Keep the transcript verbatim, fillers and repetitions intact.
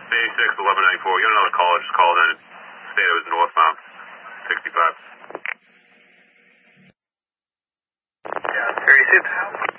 eighty-six, eleven ninety-four. Get another call. Just called in. State it was northbound. sixty-five. Yeah, thirty-six.